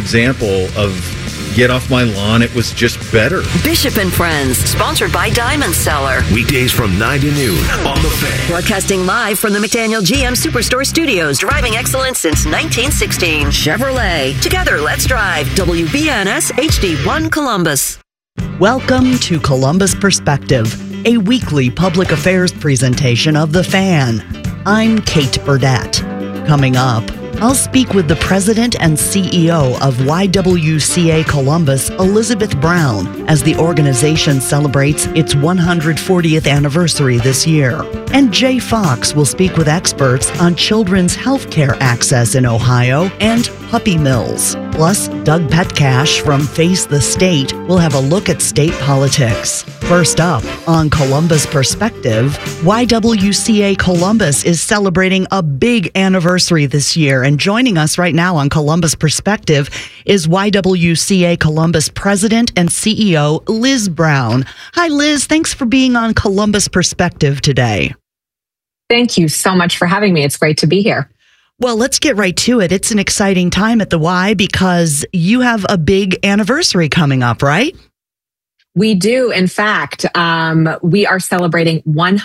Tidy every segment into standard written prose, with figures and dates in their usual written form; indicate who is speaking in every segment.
Speaker 1: example of get off my lawn. It was just better.
Speaker 2: Bishop and Friends, sponsored by Diamond Seller.
Speaker 3: Weekdays from 9 to noon on The Fan.
Speaker 2: Broadcasting live from the McDaniel GM Superstore Studios, driving excellence since 1916. Chevrolet. Together, let's drive. WBNS HD1 Columbus.
Speaker 4: Welcome to Columbus Perspective, a weekly public affairs presentation of The Fan. I'm Kate Burdett. Coming up, I'll speak with the president and CEO of YWCA Columbus, Elizabeth Brown, as the organization celebrates its 140th anniversary this year. And Jay Fox will speak with experts on children's health care access in Ohio and puppy mills. Plus, Doug Petcash from Face the State will have a look at state politics. First up, on Columbus Perspective, YWCA Columbus is celebrating a big anniversary this year, and joining us right now on Columbus Perspective is YWCA Columbus President and CEO Liz Brown. Hi, Liz. Thanks for being on Columbus Perspective today.
Speaker 5: Thank you so much for having me. It's great to be here.
Speaker 4: Well, let's get right to it. It's an exciting time at the Y because you have a big anniversary coming up, right?
Speaker 5: We do. In fact, we are celebrating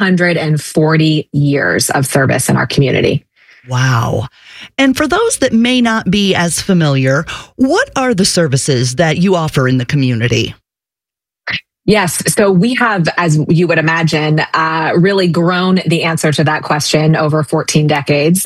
Speaker 5: 140 years of service in our community.
Speaker 4: Wow. And for those that may not be as familiar, what are the services that you offer in the community?
Speaker 5: Yes. So we have, as you would imagine, really grown the answer to that question over 14 decades.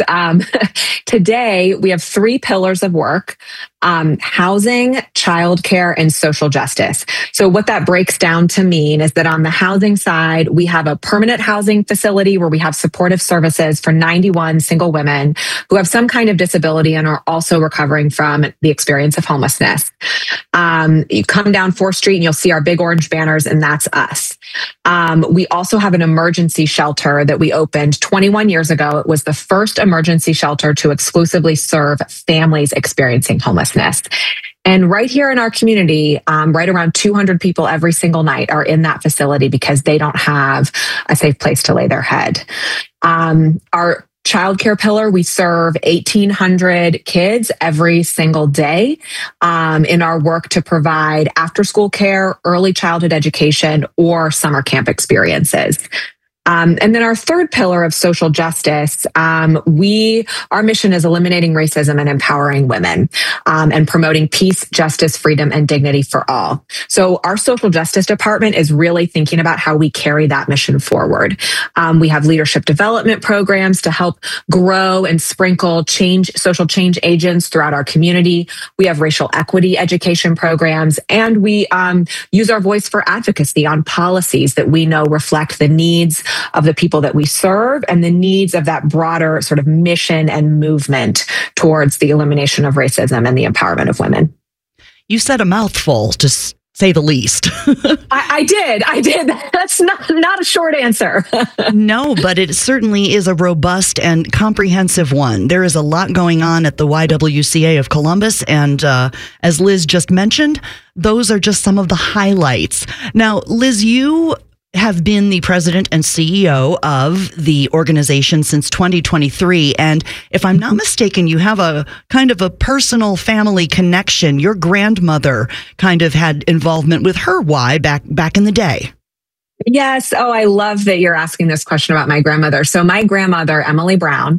Speaker 5: Today, we have three pillars of work: housing, childcare, and social justice. So what that breaks down to mean is that on the housing side, we have a permanent housing facility where we have supportive services for 91 single women who have some kind of disability and are also recovering from the experience of homelessness. You come down 4th Street and you'll see our big orange banners, and that's us. We also have an emergency shelter that we opened 21 years ago. It was the first emergency shelter to exclusively serve families experiencing homelessness. And right here in our community, right around 200 people every single night are in that facility because they don't have a safe place to lay their head. Our childcare pillar, we serve 1,800 kids every single day in our work to provide after-school care, early childhood education, or summer camp experiences. And then our third pillar of social justice, our mission is eliminating racism and empowering women, and promoting peace, justice, freedom, and dignity for all. So our social justice department is really thinking about how we carry that mission forward. We have leadership development programs to help grow and sprinkle social change agents throughout our community. We have racial equity education programs, and we use our voice for advocacy on policies that we know reflect the needs of the people that we serve and the needs of that broader sort of mission and movement towards the elimination of racism and the empowerment of women.
Speaker 4: You said a mouthful, to say the least.
Speaker 5: I did. That's not a short answer.
Speaker 4: No, but it certainly is a robust and comprehensive one. There is a lot going on at the YWCA of Columbus, and as Liz just mentioned, those are just some of the highlights. Now, Liz, you have been the president and CEO of the organization since 2023. And if I'm not mistaken, you have a kind of a personal family connection. Your grandmother kind of had involvement with her Y back in the day.
Speaker 5: Yes. Oh, I love that you're asking this question about my grandmother. So my grandmother, Emily Brown,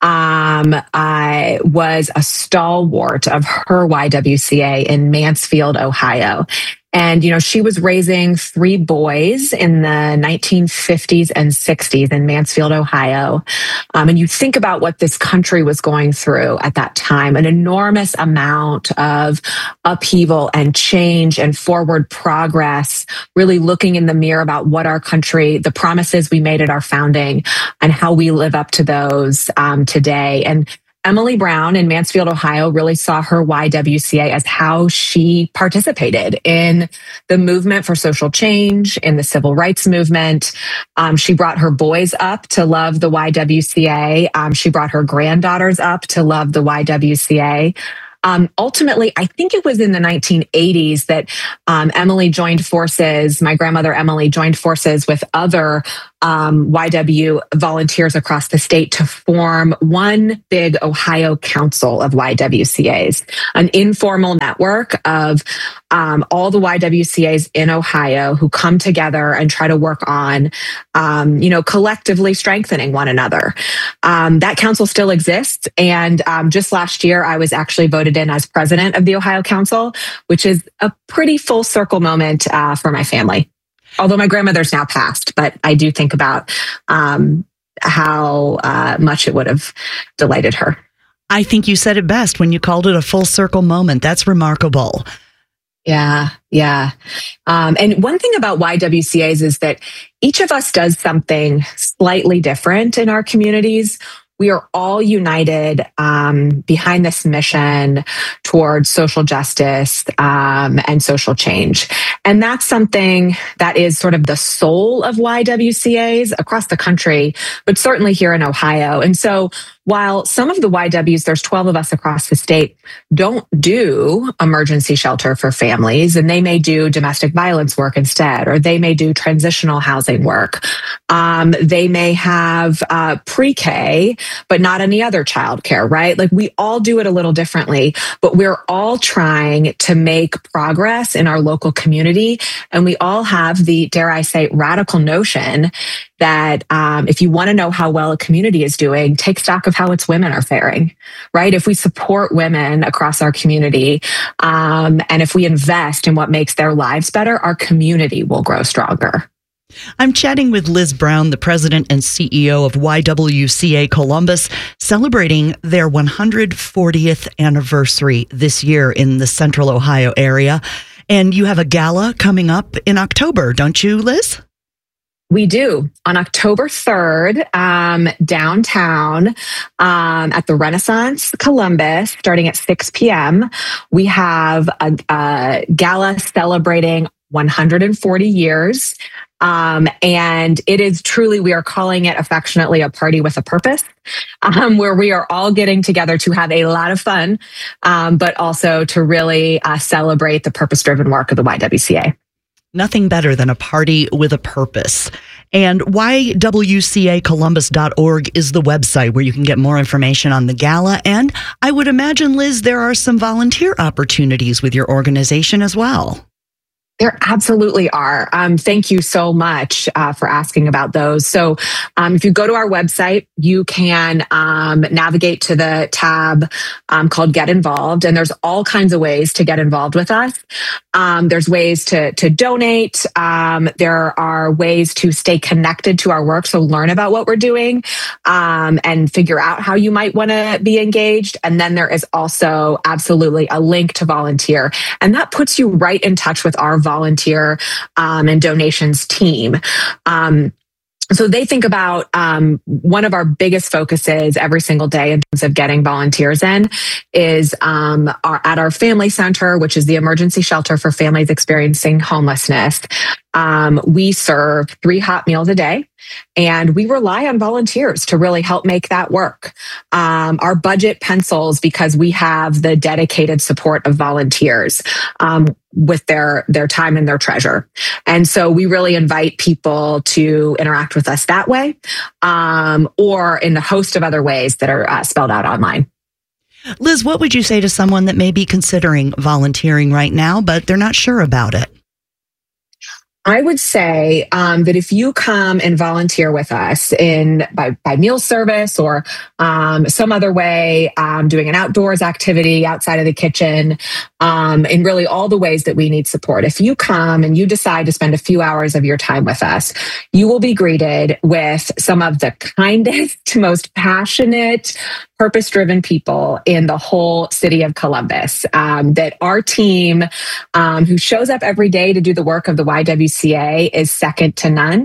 Speaker 5: I was a stalwart of her YWCA in Mansfield, Ohio. And, she was raising 3 boys in the 1950s and 60s in Mansfield, Ohio. And you think about what this country was going through at that time, an enormous amount of upheaval and change and forward progress, really looking in the mirror about what our country, the promises we made at our founding, and how we live up to those today. And Emily Brown in Mansfield, Ohio, really saw her YWCA as how she participated in the movement for social change, in the civil rights movement. She brought her boys up to love the YWCA. She brought her granddaughters up to love the YWCA. Ultimately, I think it was in the 1980s that Emily joined forces, my grandmother Emily joined forces with other YW volunteers across the state to form one big Ohio Council of YWCAs, an informal network of all the YWCAs in Ohio who come together and try to work on, collectively strengthening one another. That council still exists. And just last year, I was actually voted in as president of the Ohio Council, which is a pretty full circle moment for my family. Although my grandmother's now passed, but I do think about how much it would have delighted her.
Speaker 4: I think you said it best when you called it a full circle moment. That's remarkable.
Speaker 5: Yeah. And one thing about YWCAs is that each of us does something slightly different in our communities. We are all united behind this mission towards social justice and social change. And that's something that is sort of the soul of YWCAs across the country, but certainly here in Ohio. And so while some of the YWs, there's 12 of us across the state, don't do emergency shelter for families, and they may do domestic violence work instead, or they may do transitional housing work. They may have pre-K, but not any other childcare, right? Like we all do it a little differently, but we're all trying to make progress in our local community. And we all have the, dare I say, radical notion that if you want to know how well a community is doing, take stock of how its women are faring, right? If we support women across our community, and if we invest in what makes their lives better, our community will grow stronger.
Speaker 4: I'm chatting with Liz Brown, the president and CEO of YWCA Columbus, celebrating their 140th anniversary this year in the Central Ohio area. And you have a gala coming up in October, don't you, Liz?
Speaker 5: We do. On October 3rd, downtown at the Renaissance Columbus, starting at 6 p.m., we have a gala celebrating 140 years. And it is truly, we are calling it affectionately a party with a purpose, where we are all getting together to have a lot of fun, but also to really celebrate the purpose-driven work of the YWCA.
Speaker 4: Nothing better than a party with a purpose. And YWCAColumbus.org is the website where you can get more information on the gala. And I would imagine, Liz, there are some volunteer opportunities with your organization as well.
Speaker 5: There absolutely are. Thank you so much for asking about those. So if you go to our website, you can navigate to the tab called Get Involved. And there's all kinds of ways to get involved with us. There's ways to donate. There are ways to stay connected to our work. So learn about what we're doing and figure out how you might want to be engaged. And then there is also absolutely a link to volunteer. And that puts you right in touch with our volunteer and donations team. So they think about one of our biggest focuses every single day in terms of getting volunteers in is at our family center, which is the emergency shelter for families experiencing homelessness. We serve 3 hot meals a day, and we rely on volunteers to really help make that work. Our budget pencils because we have the dedicated support of volunteers with their time and their treasure. And so we really invite people to interact with us that way, or in a host of other ways that are spelled out online.
Speaker 4: Liz, what would you say to someone that may be considering volunteering right now, but they're not sure about it?
Speaker 5: I would say that if you come and volunteer with us by meal service or some other way, doing an outdoors activity outside of the kitchen, in really all the ways that we need support. If you come and you decide to spend a few hours of your time with us, you will be greeted with some of the kindest, most passionate, purpose-driven people in the whole city of Columbus. That our team, who shows up every day to do the work of the YWCA, is second to none.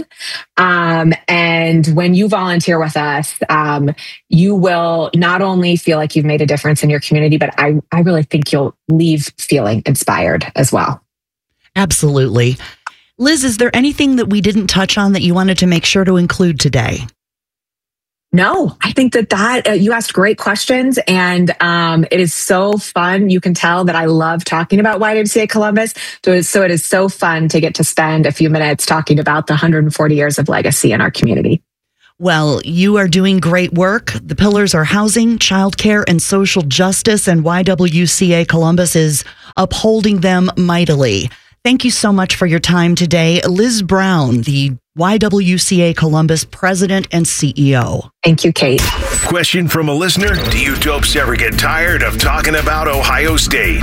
Speaker 5: And when you volunteer with us, you will not only feel like you've made a difference in your community, but I really think you'll leave feeling inspired as well.
Speaker 4: Absolutely. Liz, is there anything that we didn't touch on that you wanted to make sure to include today?
Speaker 5: No, I think that you asked great questions, and it is so fun. You can tell that I love talking about YWCA Columbus. So it is so fun to get to spend a few minutes talking about the 140 years of legacy in our community.
Speaker 4: Well, you are doing great work. The pillars are housing, childcare, and social justice, and YWCA Columbus is upholding them mightily. Thank you so much for your time today. Liz Brown, the YWCA Columbus President and CEO.
Speaker 5: Thank you, Kate.
Speaker 3: Question from a listener. Do you dopes ever get tired of talking about Ohio State?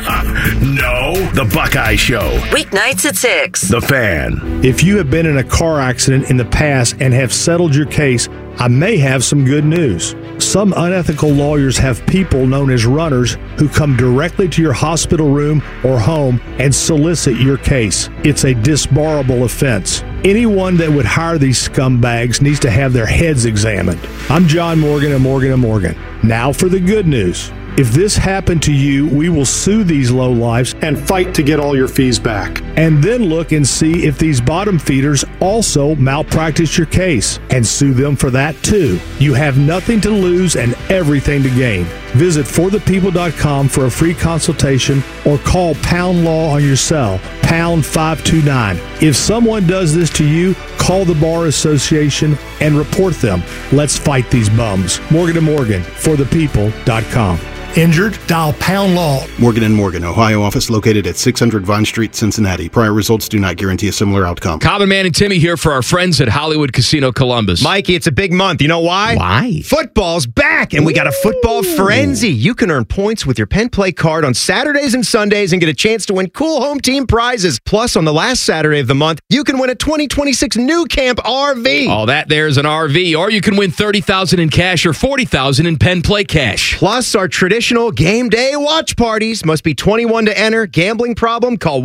Speaker 3: No. The Buckeye Show.
Speaker 2: Weeknights at 6.
Speaker 3: The Fan.
Speaker 6: If you have been in a car accident in the past and have settled your case, I may have some good news. Some unethical lawyers have people known as runners who come directly to your hospital room or home and solicit your case. It's a disbarable offense. Anyone that would hire these scumbags needs to have their heads examined. I'm John Morgan of Morgan & Morgan. Now for the good news. If this happened to you, we will sue these lowlifes and fight to get all your fees back. And then look and see if these bottom feeders also malpractice your case and sue them for that too. You have nothing to lose and everything to gain. Visit forthepeople.com for a free consultation or call Pound Law on your cell, pound 529. If someone does this to you, call the Bar Association and report them. Let's fight these bums. Morgan & Morgan, forthepeople.com.
Speaker 7: Injured? Dial Pound Law.
Speaker 8: Morgan & Morgan, Ohio office located at 600 Vine Street, Cincinnati. Prior results do not guarantee a similar outcome.
Speaker 9: Common Man and Timmy here for our friends at Hollywood Casino Columbus.
Speaker 10: Mikey, it's a big month. You know why?
Speaker 9: Why?
Speaker 10: Football's back, and we got a football frenzy. You can earn points with your Penn Play card on Saturdays and Sundays and get a chance to win cool home team prizes. Plus, on the last Saturday of the month, you can win a 2026 New Camp RV.
Speaker 9: All that there's an RV, or you can win $30,000 in cash or $40,000 in Penn Play cash.
Speaker 10: Plus, our traditional game day watch parties. Must be 21 to enter. Gambling problem? Call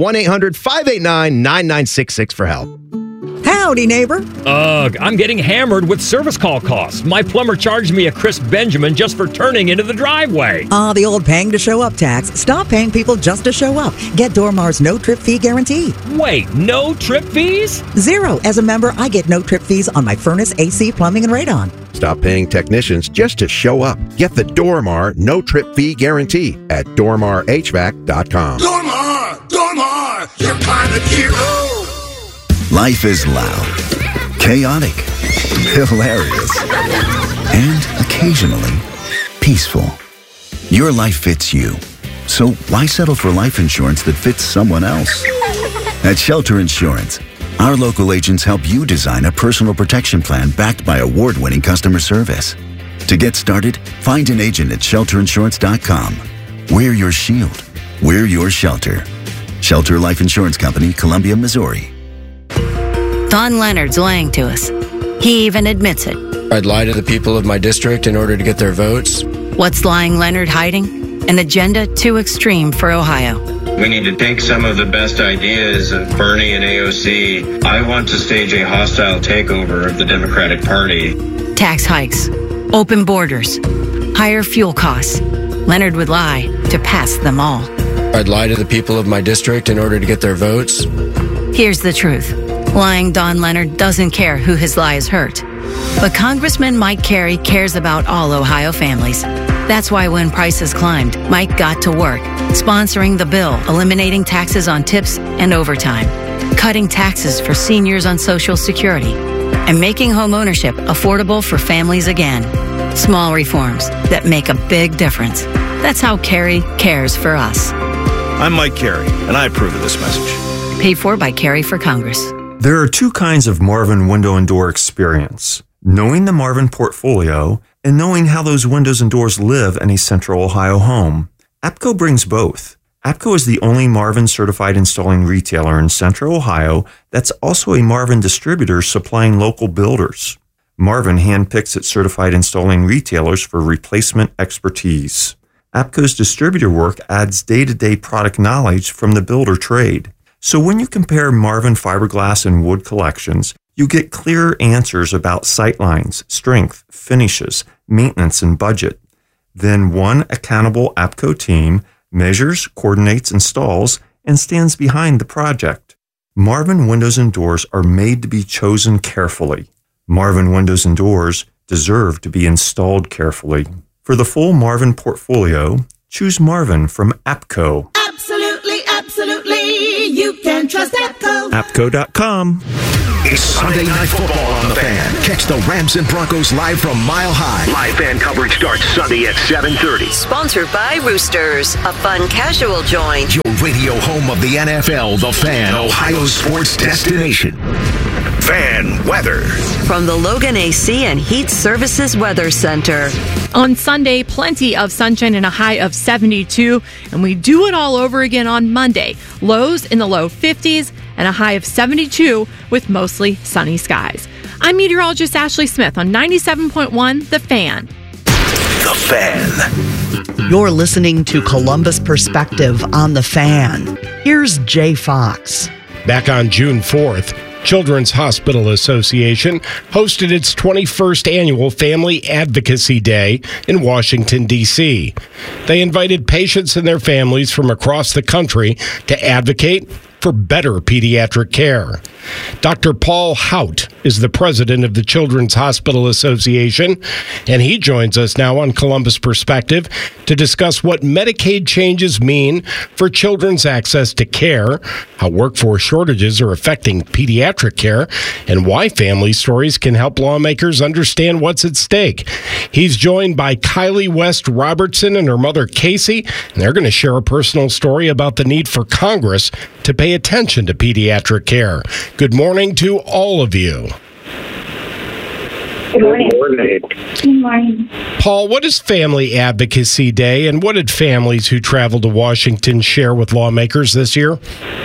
Speaker 10: 1-800-589-9966 for help.
Speaker 11: Howdy, neighbor.
Speaker 12: Ugh, I'm getting hammered with service call costs. My plumber charged me a crisp Benjamin just for turning into the driveway.
Speaker 11: The old paying to show up tax. Stop paying people just to show up. Get Dormar's no trip fee guarantee.
Speaker 12: Wait, no trip fees?
Speaker 11: 0. As a member, I get no trip fees on my furnace, AC, plumbing, and radon.
Speaker 13: Stop paying technicians just to show up. Get the Dormar no trip fee guarantee at DormarHVAC.com.
Speaker 3: Dormar, your pilot hero.
Speaker 14: Life is loud, chaotic, hilarious, and occasionally peaceful. Your life fits you. So why settle for life insurance that fits someone else? At Shelter Insurance, our local agents help you design a personal protection plan backed by award-winning customer service. To get started, find an agent at shelterinsurance.com. We're your shield. We're your shelter. Shelter Life Insurance Company, Columbia, Missouri.
Speaker 15: Don Leonard's lying to us. He even admits it.
Speaker 16: I'd lie to the people of my district in order to get their votes.
Speaker 15: What's lying Leonard hiding? An agenda too extreme for Ohio.
Speaker 17: We need to take some of the best ideas of Bernie and AOC. I want to stage a hostile takeover of the Democratic Party.
Speaker 15: Tax hikes, open borders, higher fuel costs. Leonard would lie to pass them all.
Speaker 16: I'd lie to the people of my district in order to get their votes.
Speaker 15: Here's the truth. Lying Don Leonard doesn't care who his lies hurt. But Congressman Mike Carey cares about all Ohio families. That's why when prices climbed, Mike got to work, sponsoring the bill, eliminating taxes on tips and overtime, cutting taxes for seniors on Social Security, and making home ownership affordable for families again. Small reforms that make a big difference. That's how Carey cares for us.
Speaker 18: I'm Mike Carey, and I approve of this message.
Speaker 15: Paid for by Carey for Congress.
Speaker 19: There are two kinds of Marvin window and door experience. Knowing the Marvin portfolio and knowing how those windows and doors live in a Central Ohio home. APCO brings both. APCO is the only Marvin certified installing retailer in Central Ohio that's also a Marvin distributor supplying local builders. Marvin handpicks its certified installing retailers for replacement expertise. APCO's distributor work adds day-to-day product knowledge from the builder trade. So when you compare Marvin fiberglass and wood collections, you get clearer answers about sightlines, strength, finishes, maintenance, and budget. Then one accountable APCO team measures, coordinates, installs, and stands behind the project. Marvin windows and doors are made to be chosen carefully. Marvin windows and doors deserve to be installed carefully. For the full Marvin portfolio, choose Marvin from APCO.
Speaker 20: Absolutely, absolutely. You can trust APCO.
Speaker 19: APCO.com.
Speaker 3: It's Sunday Night Football on the Fan. Catch the Rams and Broncos live from Mile High. Live fan coverage starts Sunday at 7:30.
Speaker 2: Sponsored by Roosters, a fun casual joint.
Speaker 3: Your radio home of the NFL, the Fan, Ohio sports destination. Fan weather.
Speaker 2: From the Logan AC and Heat Services Weather Center.
Speaker 21: On Sunday, plenty of sunshine and a high of 72, and we do it all over again on Monday. Lows in the low 50s and a high of 72 with mostly sunny skies. I'm meteorologist Ashley Smith on 97.1 The Fan.
Speaker 3: The Fan.
Speaker 4: You're listening to Columbus Perspective on The Fan. Here's Jay Fox.
Speaker 22: Back on June 4th, Children's Hospital Association hosted its 21st annual Family Advocacy Day in Washington, D.C. They invited patients and their families from across the country to advocate for better pediatric care. Dr. Paul Hout is the president of the Children's Hospital Association, and he joins us now on Columbus Perspective to discuss what Medicaid changes mean for children's access to care, how workforce shortages are affecting pediatric care, and why family stories can help lawmakers understand what's at stake. He's joined by Kylie West Robertson and her mother Casey, and they're going to share a personal story about the need for Congress to pay attention to pediatric care. Good morning to all of you.
Speaker 23: Good morning. Good morning.
Speaker 22: Paul, what is Family Advocacy Day, and what did families who traveled to Washington share with lawmakers this year?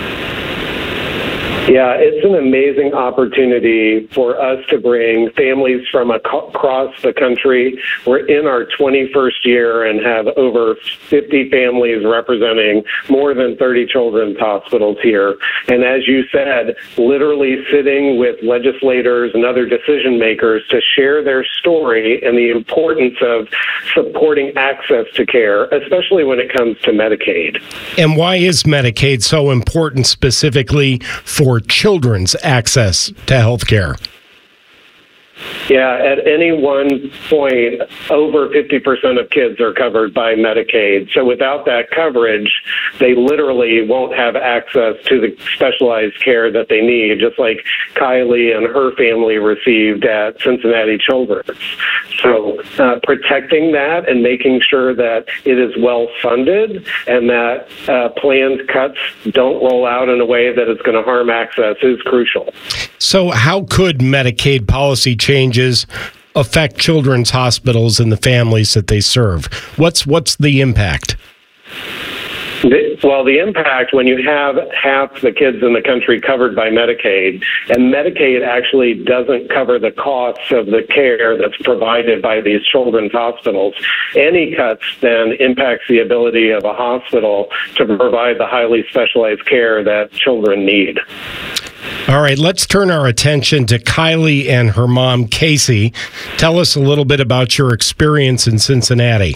Speaker 23: Yeah, it's an amazing opportunity for us to bring families from across the country. We're in our 21st year and have over 50 families representing more than 30 children's hospitals here. And as you said, literally sitting with legislators and other decision makers to share their story and the importance of supporting access to care, especially when it comes to Medicaid.
Speaker 22: And why is Medicaid so important specifically for children's access to health care?
Speaker 23: Yeah, at any one point, over 50% of kids are covered by Medicaid. So without that coverage, they literally won't have access to the specialized care that they need, just like Kylie and her family received at Cincinnati Children's. So protecting that and making sure that it is well funded and that planned cuts don't roll out in a way that is going to harm access is crucial.
Speaker 22: So how could Medicaid policy changes affect children's hospitals and the families that they serve? What's the impact?
Speaker 23: Well, the impact when you have half the kids in the country covered by Medicaid, and Medicaid actually doesn't cover the costs of the care that's provided by these children's hospitals, any cuts then impacts the ability of a hospital to provide the highly specialized care that children need.
Speaker 22: All right, let's turn our attention to Kylie and her mom, Casey. Tell us a little bit about your experience in Cincinnati.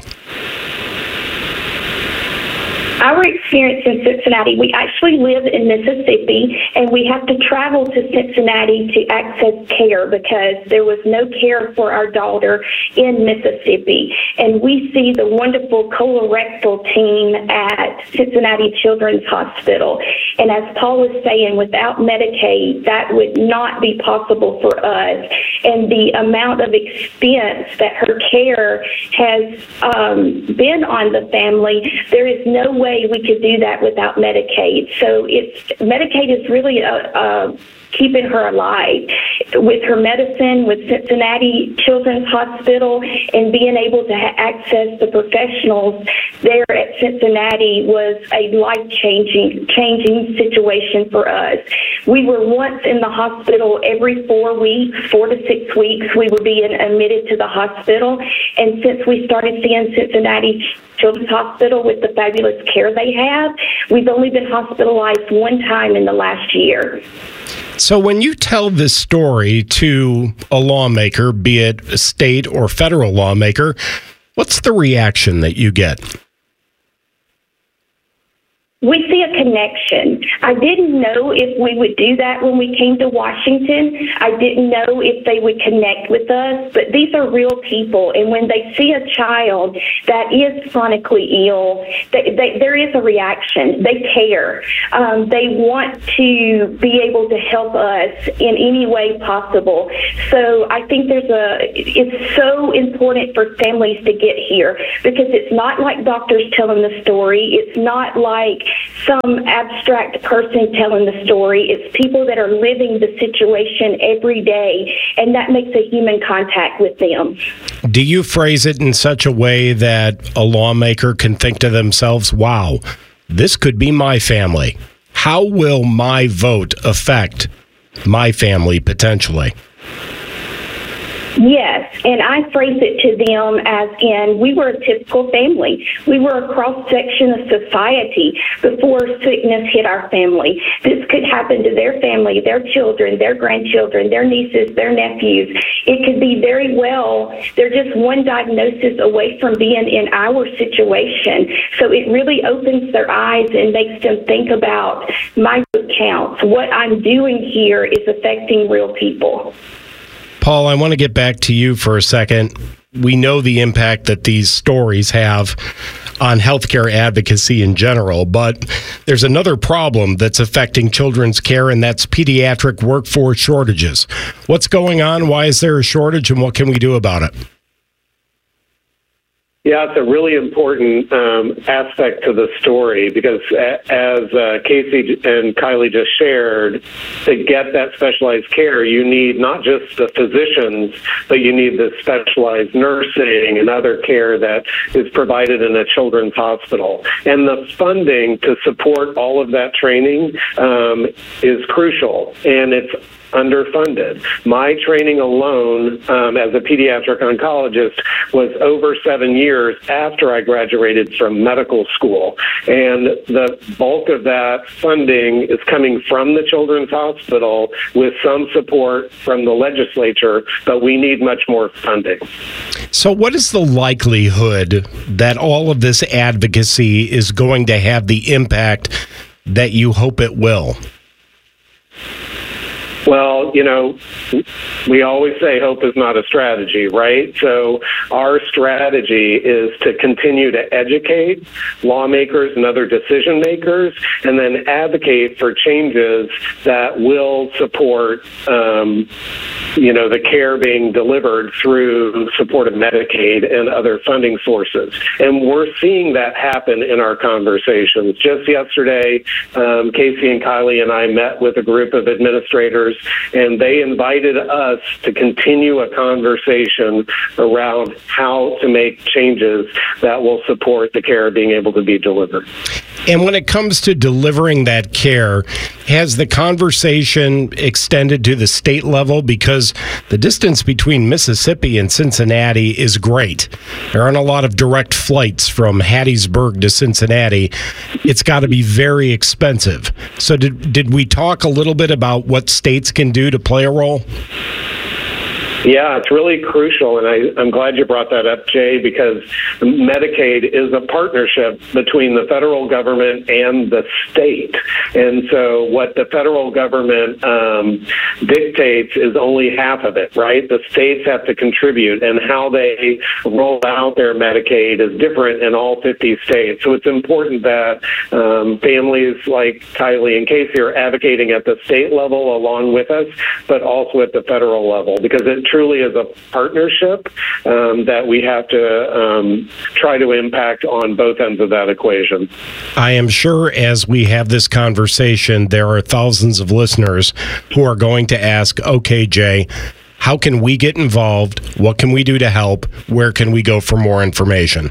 Speaker 23: Our experience in Cincinnati, we actually live in Mississippi, and we have to travel to Cincinnati to access care because there was no care for our daughter in Mississippi. And we see the wonderful colorectal team at Cincinnati Children's Hospital. And as Paul was saying, without Medicaid, that would not be possible for us. And the amount of expense that her care has been on the family, there is no way we could do that without Medicaid. So Medicaid is really keeping her alive with her medicine, with Cincinnati Children's Hospital, and being able to access the professionals there at Cincinnati was a life-changing situation for us. We were once in the hospital every 4 weeks, 4 to 6 weeks, we were being admitted to the hospital. And since we started seeing Cincinnati Children's Hospital with the fabulous care they have, we've only been hospitalized one time in the last year.
Speaker 22: So when you tell this story to a lawmaker, be it a state or federal lawmaker, what's the reaction that you get?
Speaker 23: we see a connection. I didn't know if we would do that when we came to Washington. I didn't know if they would connect with us, but these are real people. And when they see a child that is chronically ill, there is a reaction. They care. They want to be able to help us in any way possible. So I think it's so important for families to get here, because it's not like doctors telling the story. It's not like some abstract person telling the story. It's people that are living the situation every day, and that makes a human contact with them.
Speaker 22: Do you phrase it in such a way that a lawmaker can think to themselves, wow, this could be my family? How will my vote affect my family potentially?
Speaker 23: Yes, and I phrase it to them as in, we were a typical family. We were a cross-section of society before sickness hit our family. This could happen to their family, their children, their grandchildren, their nieces, their nephews. It could be very well, they're just one diagnosis away from being in our situation. So it really opens their eyes and makes them think about, my vote counts. What I'm doing here is affecting real people.
Speaker 22: Paul, I want to get back to you for a second. We know the impact that these stories have on healthcare advocacy in general, but there's another problem that's affecting children's care, and that's pediatric workforce shortages. What's going on? Why is there a shortage, and what can we do about it?
Speaker 1: Yeah, it's a really important aspect to the story, because as Casey and Kylie just shared, to get that specialized care, you need not just the physicians, but you need the specialized nursing and other care that is provided in a children's hospital. And the funding to support all of that training is crucial, and it's underfunded. My training alone as a pediatric oncologist was over 7 years after I graduated from medical school. And the bulk of that funding is coming from the Children's Hospital with some support from the legislature, but we need much more funding.
Speaker 22: So what is the likelihood that all of this advocacy is going to have the impact that you hope it will?
Speaker 1: Well, we always say hope is not a strategy, right? So our strategy is to continue to educate lawmakers and other decision makers, and then advocate for changes that will support, the care being delivered through support of Medicaid and other funding sources. And we're seeing that happen in our conversations. Just yesterday, Casey and Kylie and I met with a group of administrators, and they invited us to continue a conversation around how to make changes that will support the care being able to be delivered.
Speaker 22: And when it comes to delivering that care, has the conversation extended to the state level? Because the distance between Mississippi and Cincinnati is great. There aren't a lot of direct flights from Hattiesburg to Cincinnati. It's got to be very expensive. So did we talk a little bit about what states can do to play a role?
Speaker 1: Yeah, it's really crucial, and I'm glad you brought that up, Jay, because Medicaid is a partnership between the federal government and the state. And so what the federal government dictates is only half of it, right? The states have to contribute, and how they roll out their Medicaid is different in all 50 states. So it's important that families like Kylie and Casey are advocating at the state level along with us, but also at the federal level, because it truly is a partnership that we have to try to impact on both ends of that equation.
Speaker 22: I am sure as we have this conversation, there are thousands of listeners who are going to ask, okay, Jay, how can we get involved? What can we do to help? Where can we go for more information?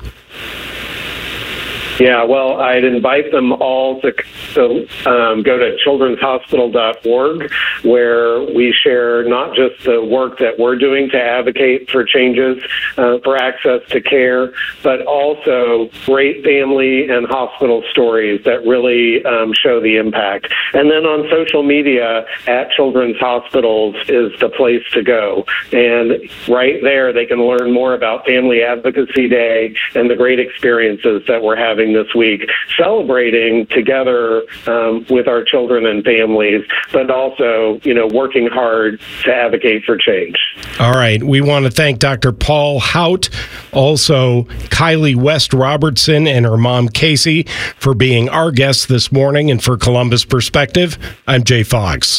Speaker 1: Yeah, well, I'd invite them all to go to childrenshospital.org, where we share not just the work that we're doing to advocate for changes for access to care, but also great family and hospital stories that really show the impact. And then on social media, at Children's Hospitals is the place to go. And right there, they can learn more about Family Advocacy Day and the great experiences that we're having Thanksgiving this week, celebrating together with our children and families, but also, working hard to advocate for change.
Speaker 22: All right. We want to thank Dr. Paul Hout, also Kylie West Robertson and her mom, Casey, for being our guests this morning. And for Columbus Perspective, I'm Jay Fox.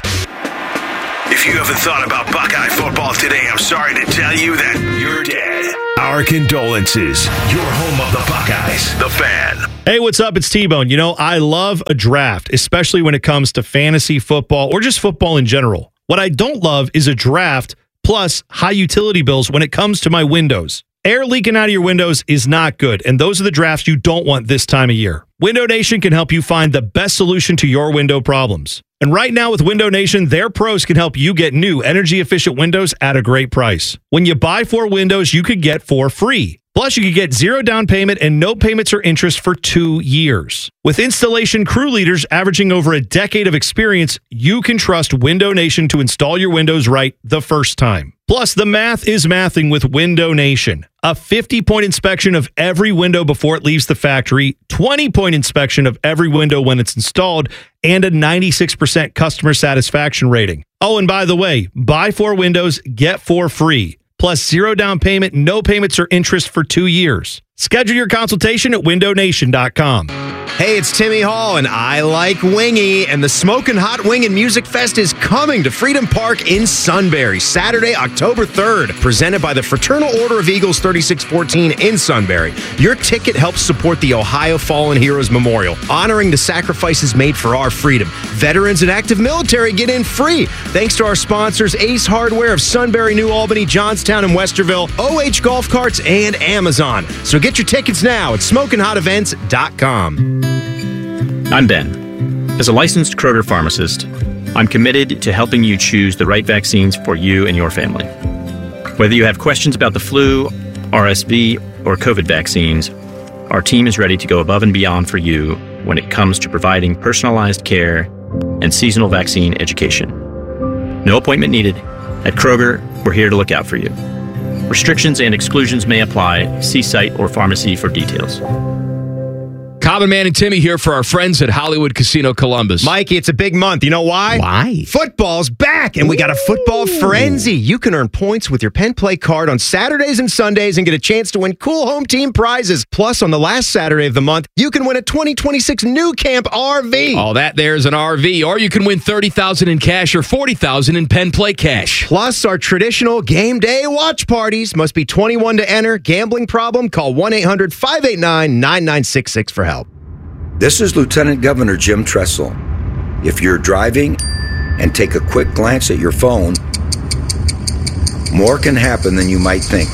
Speaker 3: If you haven't thought about Buckeye football today, I'm sorry to tell you that you're dead. Our condolences. Your home of the Buckeyes, The Fan.
Speaker 5: Hey, what's up? It's T-Bone. I love a draft, especially when it comes to fantasy football or just football in general. What I don't love is a draft plus high utility bills when it comes to my windows. Air leaking out of your windows is not good, and those are the drafts you don't want this time of year. Window Nation can help you find the best solution to your window problems. And right now with Window Nation, their pros can help you get new energy-efficient windows at a great price. When you buy 4 windows, you could get 4 free. Plus, you could get 0 down payment and no payments or interest for 2 years. With installation crew leaders averaging over a decade of experience, you can trust Window Nation to install your windows right the first time. Plus, the math is mathing with Window Nation. A 50-point inspection of every window before it leaves the factory, 20-point inspection of every window when it's installed, and a 96% customer satisfaction rating. Oh, and by the way, buy 4 windows, get 4 free. Plus 0 down payment, no payments or interest for 2 years. Schedule your consultation at windownation.com.
Speaker 10: Hey, it's Timmy Hall, and I like Wingy, and the Smokin' Hot Wing and Music Fest is coming to Freedom Park in Sunbury, Saturday, October 3rd, presented by the Fraternal Order of Eagles 3614 in Sunbury. Your ticket helps support the Ohio Fallen Heroes Memorial, honoring the sacrifices made for our freedom. Veterans and active military get in free, thanks to our sponsors Ace Hardware of Sunbury, New Albany, Johnstown, and Westerville, OH Golf Carts, and Amazon. So get your tickets now at SmokinHotEvents.com.
Speaker 6: I'm Ben. As a licensed Kroger pharmacist, I'm committed to helping you choose the right vaccines for you and your family. Whether you have questions about the flu, RSV, or COVID vaccines, our team is ready to go above and beyond for you when it comes to providing personalized care and seasonal vaccine education. No appointment needed. At Kroger, we're here to look out for you. Restrictions and exclusions may apply. See site or pharmacy for details.
Speaker 9: Common Man and Timmy here for our friends at Hollywood Casino Columbus.
Speaker 10: Mikey, it's a big month. You know why?
Speaker 9: Why?
Speaker 10: Football's back, and we got a football frenzy. You can earn points with your Penn Play card on Saturdays and Sundays and get a chance to win cool home team prizes. Plus, on the last Saturday of the month, you can win a 2026 New Camp RV.
Speaker 9: All that there's an RV, or you can win $30,000 in cash or $40,000 in Penn Play cash.
Speaker 10: Plus, our traditional game day watch parties. Must be 21 to enter. Gambling problem? Call 1-800-589-9966 for help.
Speaker 7: This is Lieutenant Governor Jim Tressel. If you're driving and take a quick glance at your phone, more can happen than you might think.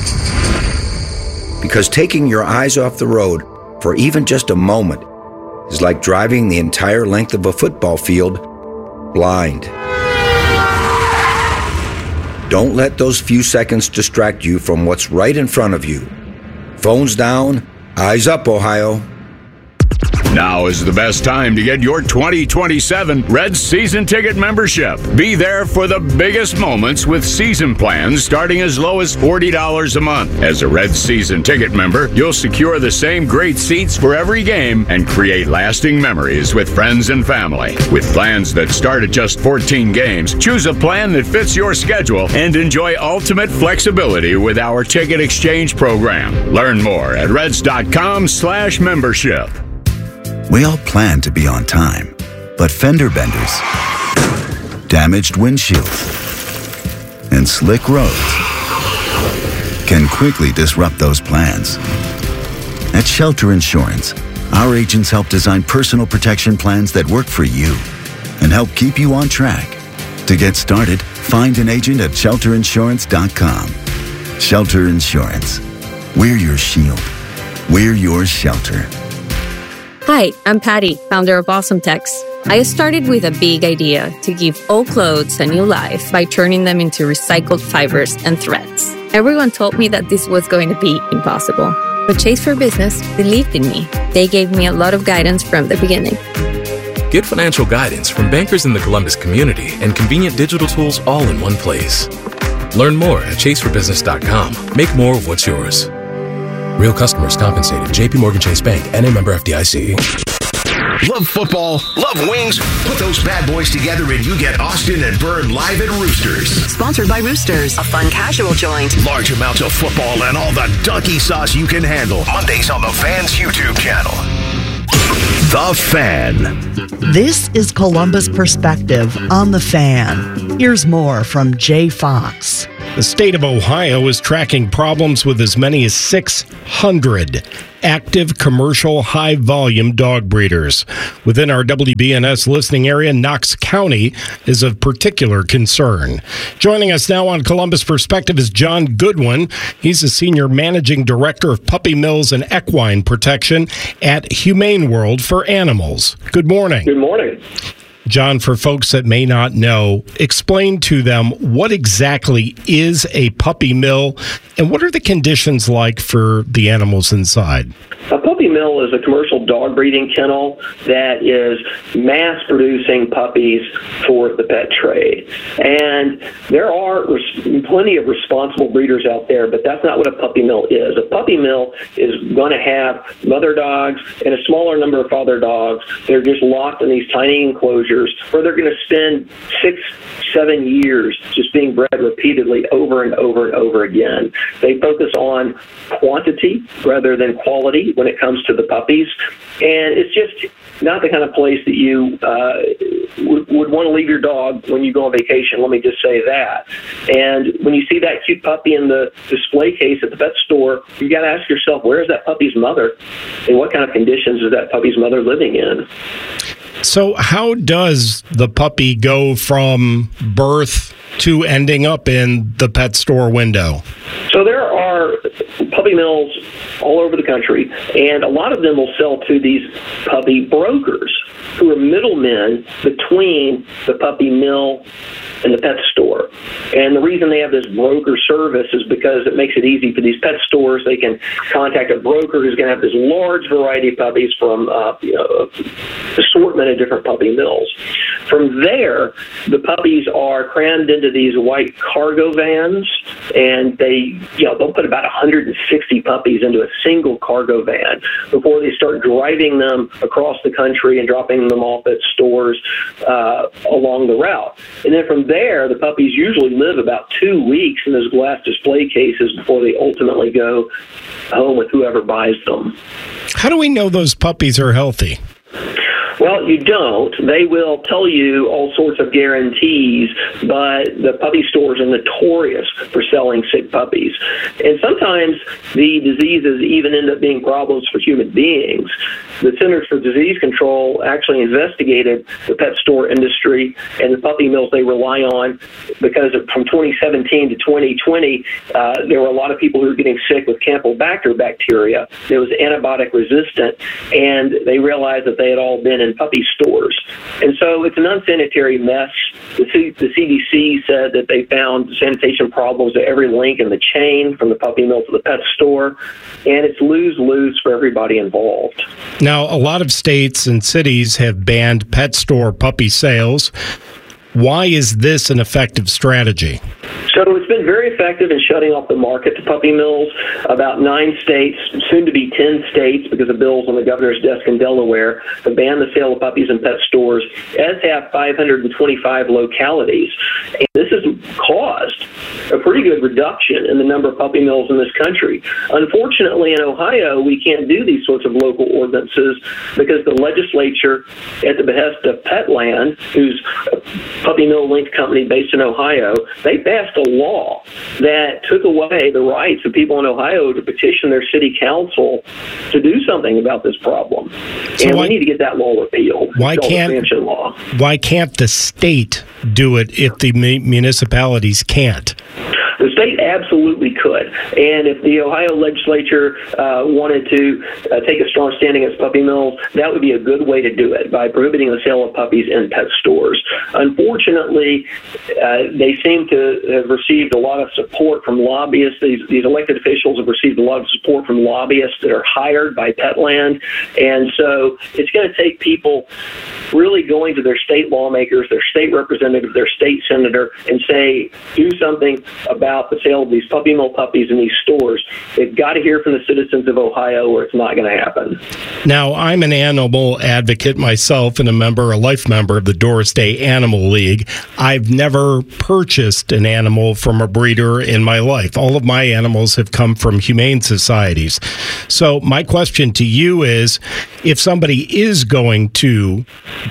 Speaker 7: Because taking your eyes off the road for even just a moment is like driving the entire length of a football field blind. Don't let those few seconds distract you from what's right in front of you. Phones down, eyes up, Ohio.
Speaker 24: Now is the best time to get your 2027 Reds season ticket membership. Be there for the biggest moments with season plans starting as low as $40 a month. As a Reds season ticket member, you'll secure the same great seats for every game and create lasting memories with friends and family. With plans that start at just 14 games, choose a plan that fits your schedule and enjoy ultimate flexibility with our ticket exchange program. Learn more at reds.com/membership.
Speaker 14: We all plan to be on time, but fender benders, damaged windshields, and slick roads can quickly disrupt those plans. At Shelter Insurance, our agents help design personal protection plans that work for you and help keep you on track. To get started, find an agent at shelterinsurance.com. Shelter Insurance. We're your shield. We're your shelter.
Speaker 25: Hi, I'm Patty, founder of Awesome Tex. I started with a big idea to give old clothes a new life by turning them into recycled fibers and threads. Everyone told me that this was going to be impossible, but Chase for Business believed in me. They gave me a lot of guidance from the beginning.
Speaker 26: Get financial guidance from bankers in the Columbus community and convenient digital tools all in one place. Learn more at chaseforbusiness.com. Make more of what's yours. Real customers compensated. JP Morgan Chase Bank, N.A. member FDIC.
Speaker 3: Love football, love wings? Put those bad boys together and you get Austin and Vern live at Roosters.
Speaker 2: Sponsored by Roosters, a fun casual joint.
Speaker 3: Large amounts of football and all the donkey sauce you can handle. Mondays on the Fan's YouTube channel. The Fan.
Speaker 4: This is Columbus Perspective on The Fan. Here's more from Jay Fox.
Speaker 22: The state of Ohio is tracking problems with as many as 600 active commercial high-volume dog breeders. Within our WBNS listening area, Knox County is of particular concern. Joining us now on Columbus Perspective is John Goodwin. He's a senior managing director of puppy mills and equine protection at Humane World for Animals. Good morning.
Speaker 8: Good morning.
Speaker 22: John, for folks that may not know, explain to them what exactly is a puppy mill and what are the conditions like for the animals inside?
Speaker 8: A puppy mill is a commercial dog breeding kennel that is mass producing puppies for the pet trade. And there are plenty of responsible breeders out there, but that's not what a puppy mill is. A puppy mill is going to have mother dogs and a smaller number of father dogs. They're just locked in these tiny enclosures where they're going to spend 6-7 years just being bred repeatedly over and over and over again. They focus on quantity rather than quality when it comes to the puppies. And it's just not the kind of place that you would want to leave your dog when you go on vacation, let me just say that. And when you see that cute puppy in the display case at the pet store, you got to ask yourself, where is that puppy's mother? And what kind of conditions is that puppy's mother living in?
Speaker 22: So how does the puppy go from birth to ending up in the pet store window?
Speaker 8: So there are puppy mills all over the country, and a lot of them will sell to these puppy brokers who are middlemen between the puppy mill and the pet store. And the reason they have this broker service is because it makes it easy for these pet stores. They can contact a broker who's going to have this large variety of puppies from assortment of different puppy mills. From there, the puppies are crammed into these white cargo vans, and they'll put about 160 puppies into a single cargo van before they start driving them across the country and dropping them off at stores along the route. And then from there, the puppies usually live about 2 weeks in those glass display cases before they ultimately go home with whoever buys them.
Speaker 22: How do we know those puppies are healthy?
Speaker 8: Well, you don't. They will tell you all sorts of guarantees, but the puppy stores are notorious for selling sick puppies. And sometimes the diseases even end up being problems for human beings. The Centers for Disease Control actually investigated the pet store industry and the puppy mills they rely on because from 2017 to 2020, there were a lot of people who were getting sick with Campylobacter bacteria. It was antibiotic resistant, and they realized that they had all been in puppy stores. And so it's an unsanitary mess. The CDC said that they found sanitation problems at every link in the chain, from the puppy mill to the pet store, and it's lose-lose for everybody involved.
Speaker 22: Now, a lot of states and cities have banned pet store puppy sales. Why is this an effective strategy?
Speaker 8: So it's been very effective in shutting off the market to puppy mills. About 9 states, soon to be 10 states, because of bills on the governor's desk in Delaware, have banned the sale of puppies in pet stores, as have 525 localities. And this has caused a pretty good reduction in the number of puppy mills in this country. Unfortunately, in Ohio, we can't do these sorts of local ordinances because the legislature, at the behest of Petland, who's a puppy mill-linked company based in Ohio, they passed a law that took away the rights of people in Ohio to petition their city council to do something about this problem. So and we need to get that law repealed.
Speaker 22: Why can't the state do it if the municipalities can't?
Speaker 8: The state absolutely could. And if the Ohio legislature wanted to take a strong stand against puppy mills, that would be a good way to do it, by prohibiting the sale of puppies in pet stores. Unfortunately, they seem to have received a lot of support from lobbyists. These elected officials have received a lot of support from lobbyists that are hired by Petland. And so it's going to take people really going to their state lawmakers, their state representative, their state senator, and say, do something about the sale sale of these puppy mill puppies in these stores. They've got to hear from the citizens of Ohio, or it's not going to happen.
Speaker 22: Now, I'm an animal advocate myself and a life member of the Doris Day Animal League. I've never purchased an animal from a breeder in my life. All of my animals have come from humane societies. So my question to you is, if somebody is going to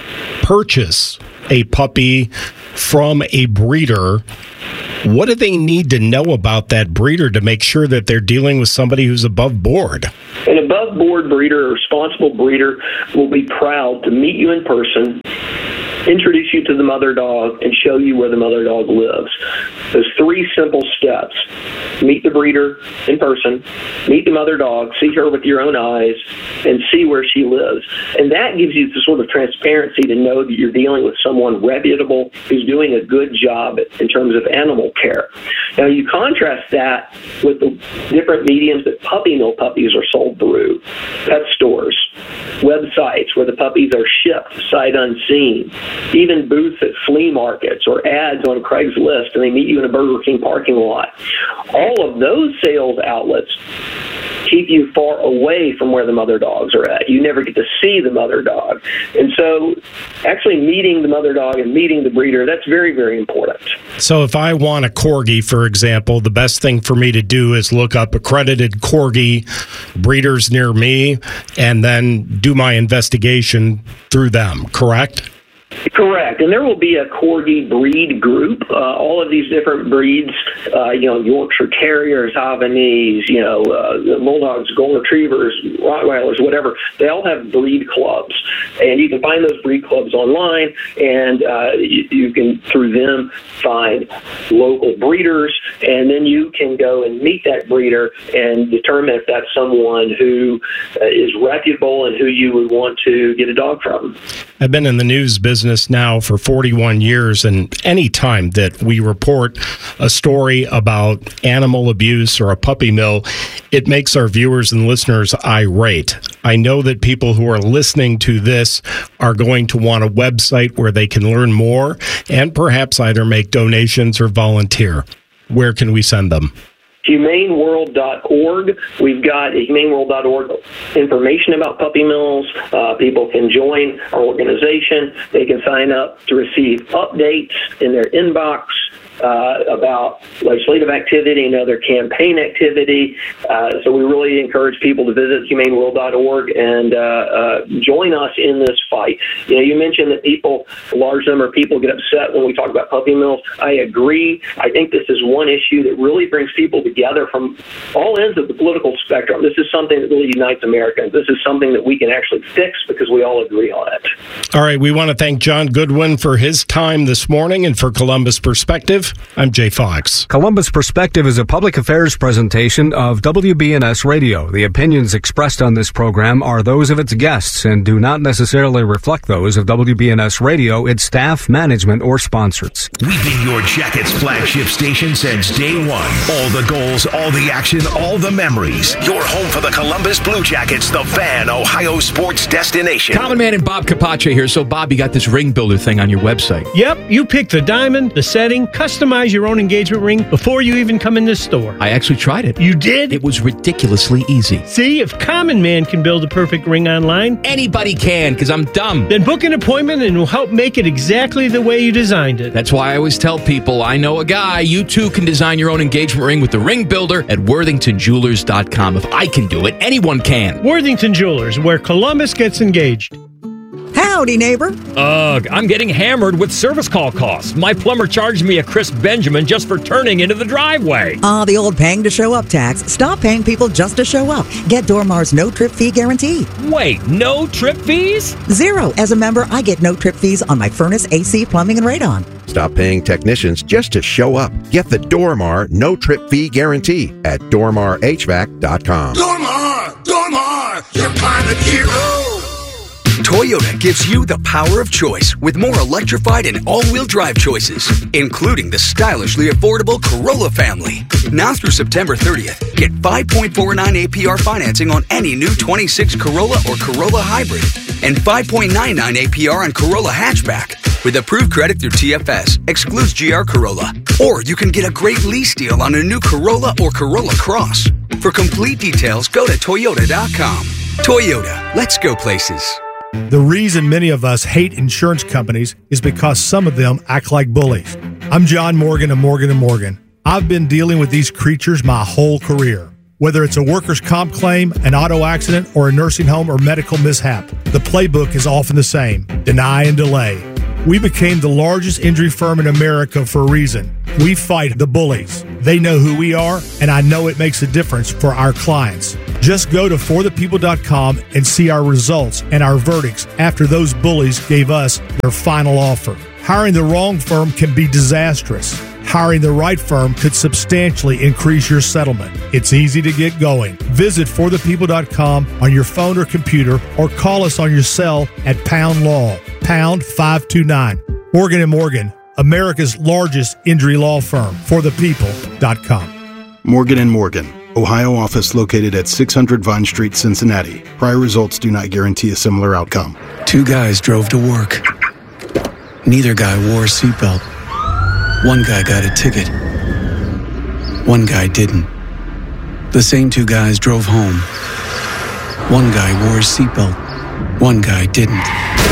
Speaker 22: purchase a puppy from a breeder, what do they need to know about that breeder to make sure that they're dealing with somebody who's above board?
Speaker 8: An above-board breeder, a responsible breeder, will be proud to meet you in person, introduce you to the mother dog, and show you where the mother dog lives. Those 3 simple steps: meet the breeder in person, meet the mother dog, see her with your own eyes, and see where she lives. And that gives you the sort of transparency to know that you're dealing with someone reputable who's doing a good job in terms of animal care. Now, you contrast that with the different mediums that puppy mill puppies are sold through: pet stores, websites where the puppies are shipped sight unseen, even booths at flea markets or ads on Craigslist, and they meet you in a Burger King parking lot. All of those sales outlets keep you far away from where the mother dogs are at. You never get to see the mother dog. And so actually meeting the mother dog and meeting the breeder, that's very, very important.
Speaker 22: So if I want a Corgi, for example, the best thing for me to do is look up accredited Corgi breeders near me and then do my investigation through them, correct?
Speaker 8: Correct. And there will be a Corgi breed group. All of these different breeds, Yorkshire Terriers, Havanese, Bulldogs, Golden Retrievers, Rottweilers, whatever, they all have breed clubs. And you can find those breed clubs online, and you can, through them, find local breeders, and then you can go and meet that breeder and determine if that's someone who is reputable and who you would want to get a dog from.
Speaker 22: I've been in the news business now for 41 years, and any time that we report a story about animal abuse or a puppy mill, it makes our viewers and listeners irate. I know that people who are listening to this are going to want a website where they can learn more and perhaps either make donations or volunteer. Where can we send them?
Speaker 8: HumaneWorld.org. We've got HumaneWorld.org information about puppy mills. People can join our organization. They can sign up to receive updates in their inbox about legislative activity and other campaign activity. So we really encourage people to visit HumaneWorld.org and join us in this fight. You mentioned that a large number of people get upset when we talk about puppy mills. I agree. I think this is one issue that really brings people together from all ends of the political spectrum. This is something that really unites Americans. This is something that we can actually fix because we all agree on it.
Speaker 22: All right. We want to thank John Goodwin for his time this morning and for Columbus Perspective. I'm Jay Fox.
Speaker 11: Columbus Perspective is a public affairs presentation of WBNS Radio. The opinions expressed on this program are those of its guests and do not necessarily reflect those of WBNS Radio, its staff, management, or sponsors.
Speaker 3: We've been your Jackets flagship station since day one. All the goals, all the action, all the memories. Your home for the Columbus Blue Jackets, the Fan, Ohio sports destination.
Speaker 9: Common Man and Bob Capace here. So, Bob, you got this ring builder thing on your website.
Speaker 12: Yep, you pick the diamond, the setting, customize your own engagement ring before you even come in this store.
Speaker 9: I actually tried it.
Speaker 12: You did?
Speaker 9: It was ridiculously easy.
Speaker 12: See, if Common Man can build a perfect ring online,
Speaker 9: anybody can, because I'm dumb.
Speaker 12: Then book an appointment and we'll help make it exactly the way you designed it.
Speaker 9: That's why I always tell people, I know a guy. You too can design your own engagement ring with the ring builder at worthingtonjewelers.com. If I can do it, anyone can.
Speaker 12: Worthington Jewelers, where Columbus gets engaged.
Speaker 13: Howdy, neighbor.
Speaker 16: Ugh, I'm getting hammered with service call costs. My plumber charged me a crisp Benjamin just for turning into the driveway.
Speaker 13: The old paying to show up tax. Stop paying people just to show up. Get Dormar's no trip fee guarantee.
Speaker 16: Wait, no trip fees?
Speaker 13: 0. As a member, I get no trip fees on my furnace, AC, plumbing, and radon.
Speaker 17: Stop paying technicians just to show up. Get the Dormar no trip fee guarantee at DormarHVAC.com.
Speaker 18: Dormar, your pilot hero.
Speaker 27: Toyota gives you the power of choice with more electrified and all-wheel drive choices, including the stylishly affordable Corolla family. Now through September 30th, get 5.49 APR financing on any new 26 Corolla or Corolla Hybrid and 5.99 APR on Corolla Hatchback. with approved credit through TFS. Excludes GR Corolla. Or you can get a great lease deal on a new Corolla or Corolla Cross. For complete details, go to Toyota.com. Toyota, let's go places.
Speaker 1: The reason many of us hate insurance companies is because some of them act like bullies. I'm John Morgan of Morgan & Morgan. I've been dealing with these creatures my whole career. Whether it's a workers' comp claim, an auto accident, or a nursing home or medical mishap, the playbook is often the same: deny and delay. We became the largest injury firm in America for a reason. We fight the bullies. They know who we are, and I know it makes a difference for our clients. Just go to forthepeople.com and see our results and our verdicts after those bullies gave us their final offer. Hiring the wrong firm can be disastrous. Hiring the right firm could substantially increase your settlement. It's easy to get going. Visit forthepeople.com on your phone or computer, or call us on your cell at Pound Law, pound 529. Morgan & Morgan, America's largest injury law firm. forthepeople.com.
Speaker 5: Morgan & Morgan, Ohio office located at 600 Vine Street, Cincinnati. Prior results do not guarantee a similar outcome.
Speaker 15: Two guys drove to work. Neither guy wore a seatbelt. One guy got a ticket. One guy didn't. The same two guys drove home. One guy wore a seatbelt. One guy didn't.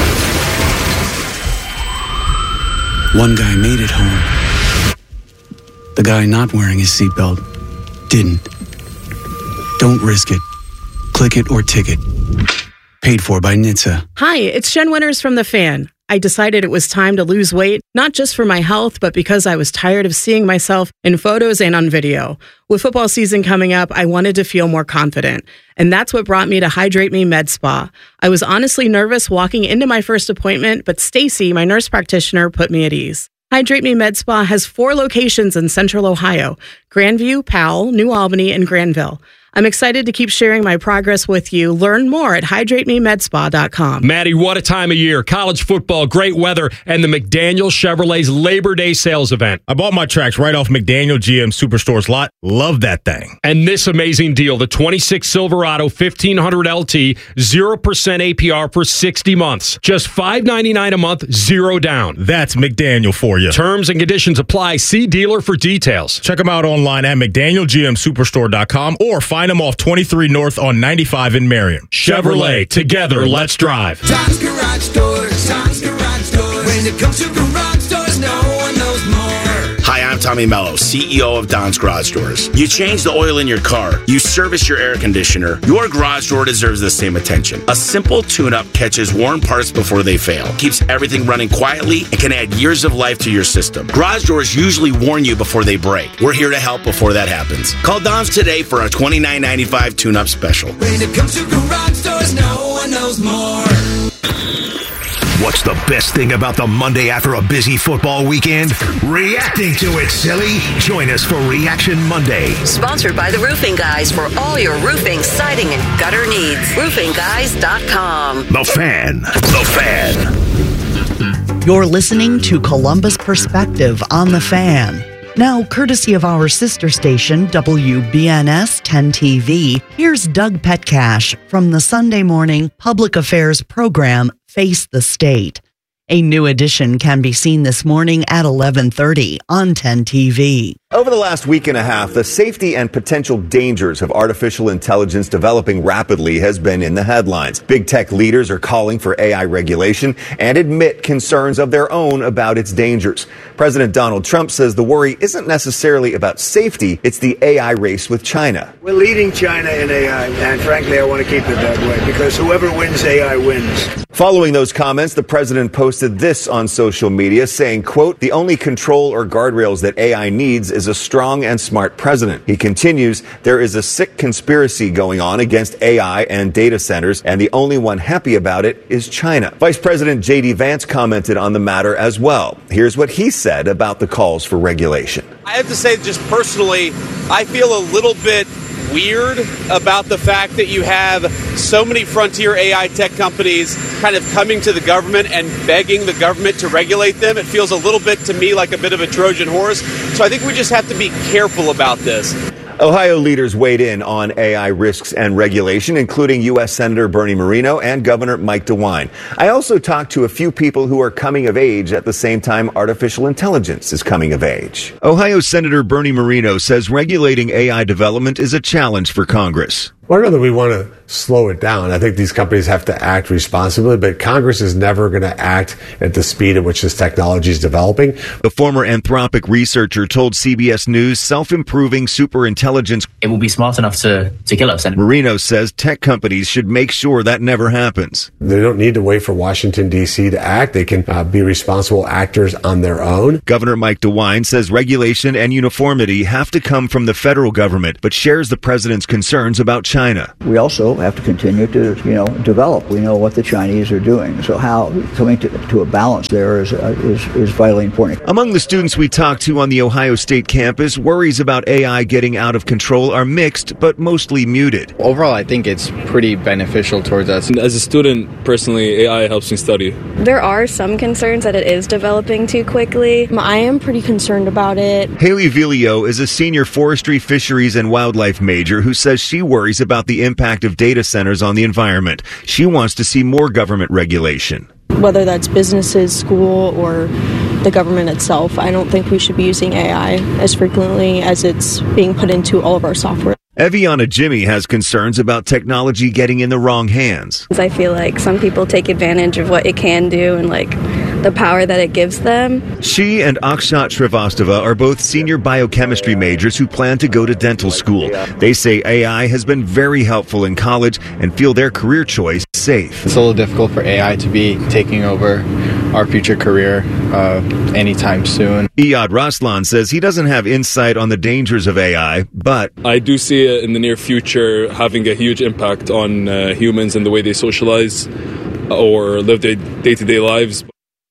Speaker 15: One guy made it home. The guy not wearing his seatbelt didn't. Don't risk it. Click it or ticket. Paid for by NHTSA.
Speaker 19: Hi, it's Jen Winters from The Fan. I decided it was time to lose weight, not just for my health, but because I was tired of seeing myself in photos and on video. With football season coming up, I wanted to feel more confident. And that's what brought me to Hydrate Me Med Spa. I was honestly nervous walking into my first appointment, but Stacy, my nurse practitioner, put me at ease. Hydrate Me Med Spa has 4 locations in Central Ohio: Grandview, Powell, New Albany, and Granville. I'm excited to keep sharing my progress with you. Learn more at hydratememedspa.com.
Speaker 16: Maddie, what a time of year. College football, great weather, and the McDaniel Chevrolet's Labor Day sales event.
Speaker 20: I bought my tracks right off McDaniel GM Superstore's lot. Love that thing.
Speaker 16: And this amazing deal, the 26 Silverado 1500 LT, 0% APR for 60 months. Just $599 a month, zero down.
Speaker 20: That's McDaniel for you.
Speaker 16: Terms and conditions apply. See dealer for details.
Speaker 20: Check them out online at McDanielGMSuperstore.com or find them off 23 North on 95 in Marion.
Speaker 16: Chevrolet, together, let's drive.
Speaker 18: Tom's Garage Doors, Tom's Garage Doors. When it comes to garage doors, no one knows more.
Speaker 21: Hi, I'm Tommy Mello, CEO of Don's Garage Doors. You change the oil in your car, you service your air conditioner, your garage door deserves the same attention. A simple tune-up catches worn parts before they fail, keeps everything running quietly, and can add years of life to your system. Garage doors usually warn you before they break. We're here to help before that happens. Call Don's today for a $29.95 tune-up special.
Speaker 18: When it comes to garage doors, no one knows more.
Speaker 3: What's the best thing about the Monday after a busy football weekend? Reacting to it, silly. Join us for Reaction Monday.
Speaker 2: Sponsored by the Roofing Guys for all your roofing, siding, and gutter needs. RoofingGuys.com.
Speaker 3: The Fan. The Fan.
Speaker 4: You're listening to Columbus Perspective on The Fan. Now, courtesy of our sister station, WBNS 10 TV, here's Doug Petcash from the Sunday morning public affairs program, Face the State. A new edition can be seen this morning at 11:30 on 10 TV.
Speaker 23: Over the last week and a half, the safety and potential dangers of artificial intelligence developing rapidly has been in the headlines. Big tech leaders are calling for AI regulation and admit concerns of their own about its dangers. President Donald Trump says the worry isn't necessarily about safety, it's the AI race with China.
Speaker 28: We're leading China in AI, and frankly, I want to keep it that way because whoever wins AI wins.
Speaker 23: Following those comments, the president posted this on social media saying, quote, "The only control or guardrails that AI needs is a strong and smart president." He continues, "There is a sick conspiracy going on against AI and data centers, and the only one happy about it is China." Vice President J.D. Vance commented on the matter as well. Here's what he said about the calls for regulation.
Speaker 29: I have to say, just personally, I feel a little bit weird about the fact that you have so many frontier AI tech companies kind of coming to the government and begging the government to regulate them. It feels a little bit to me like a bit of a Trojan horse. So I think we just have to be careful about this.
Speaker 23: Ohio leaders weighed in on AI risks and regulation, including U.S. Senator Bernie Moreno and Governor Mike DeWine. I also talked to a few people who are coming of age at the same time artificial intelligence is coming of age. Ohio Senator Bernie Moreno says regulating AI development is a challenge for Congress.
Speaker 6: Well, I don't know that we want to slow it down. I think these companies have to act responsibly, but Congress is never going to act at the speed at which this technology is developing.
Speaker 23: The former Anthropic researcher told CBS News self-improving superintelligence,
Speaker 7: it will be smart enough to kill us.
Speaker 23: Marino says tech companies should make sure that never happens.
Speaker 6: They don't need to wait for Washington, D.C. to act. They can be responsible actors on their own.
Speaker 23: Governor Mike DeWine says regulation and uniformity have to come from the federal government, but shares the president's concerns about China.
Speaker 8: We also have to continue to, develop. We know what the Chinese are doing. So how coming to a balance there is vitally important.
Speaker 23: Among the students we talked to on the Ohio State campus, worries about AI getting out of control are mixed, but mostly muted.
Speaker 10: Overall, I think it's pretty beneficial towards us.
Speaker 14: As a student, personally, AI helps me study.
Speaker 22: There are some concerns that it is developing too quickly. I am pretty concerned about it.
Speaker 23: Haley Vilio is a senior forestry, fisheries, and wildlife major who says she worries about the impact of data centers on the environment. She wants to see more government regulation.
Speaker 22: Whether that's businesses, school, or the government itself, I don't think we should be using AI as frequently as it's being put into all of our software.
Speaker 23: Eviana Jimmy has concerns about technology getting in the wrong hands.
Speaker 22: I feel like some people take advantage of what it can do and the power that it gives them.
Speaker 23: She and Akshat Srivastava are both senior biochemistry majors who plan to go to dental school. They say AI has been very helpful in college and feel their career choice safe.
Speaker 10: It's a little difficult for AI to be taking over our future career anytime soon.
Speaker 23: Iyad Raslan says he doesn't have insight on the dangers of AI, but
Speaker 14: I do see it in the near future having a huge impact on humans and the way they socialize or live their day-to-day lives.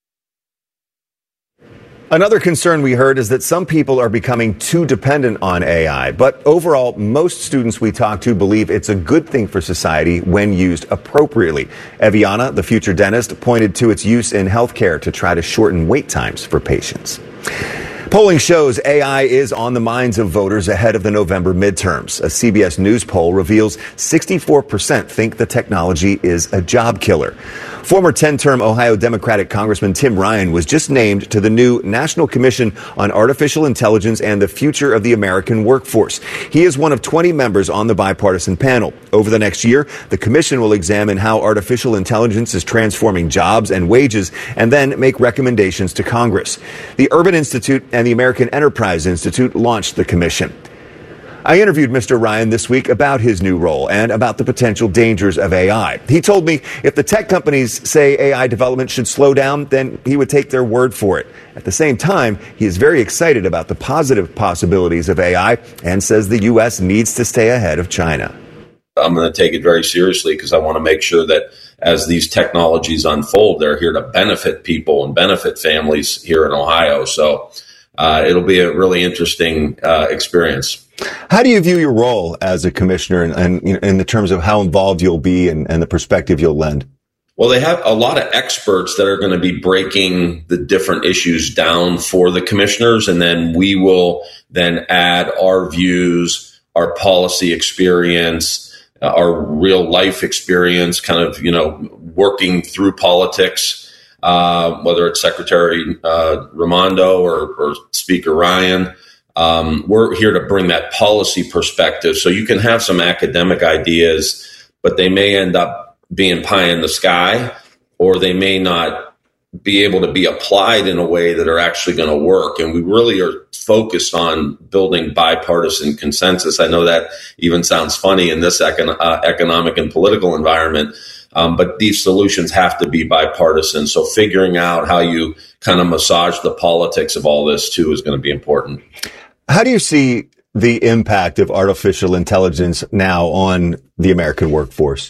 Speaker 23: Another concern we heard is that some people are becoming too dependent on AI. But overall, most students we talk to believe it's a good thing for society when used appropriately. Eviana, the future dentist, pointed to its use in healthcare to try to shorten wait times for patients. Polling shows AI is on the minds of voters ahead of the November midterms. A CBS News poll reveals 64% think the technology is a job killer. Former 10-term Ohio Democratic Congressman Tim Ryan was just named to the new National Commission on Artificial Intelligence and the Future of the American Workforce. He is one of 20 members on the bipartisan panel. Over the next year, the commission will examine how artificial intelligence is transforming jobs and wages and then make recommendations to Congress. The Urban Institute and the American Enterprise Institute launched the commission. I interviewed Mr. Ryan this week about his new role and about the potential dangers of AI. He told me if the tech companies say AI development should slow down, then he would take their word for it. At the same time, he is very excited about the positive possibilities of AI and says the U.S. needs to stay ahead of China.
Speaker 24: I'm going to take it very seriously because I want to make sure that as these technologies unfold, they're here to benefit people and benefit families here in Ohio. So it'll be a really interesting experience.
Speaker 23: How do you view your role as a commissioner and in the terms of how involved you'll be and the perspective you'll lend?
Speaker 24: Well, they have a lot of experts that are going to be breaking the different issues down for the commissioners, and then we will then add our views, our policy experience, our real life experience, kind of, working through politics, whether it's Secretary Raimondo or Speaker Ryan. We're here to bring that policy perspective. So you can have some academic ideas, but they may end up being pie in the sky, or they may not be able to be applied in a way that are actually going to work. And we really are focused on building bipartisan consensus. I know that even sounds funny in this economic and political environment, but these solutions have to be bipartisan. So figuring out how you kind of massage the politics of all this too is going to be important.
Speaker 23: How do you see the impact of artificial intelligence now on the American workforce?